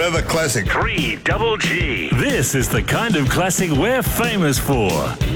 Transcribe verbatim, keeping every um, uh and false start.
Forever Classic. three Double G. This is the kind of classic we're famous for.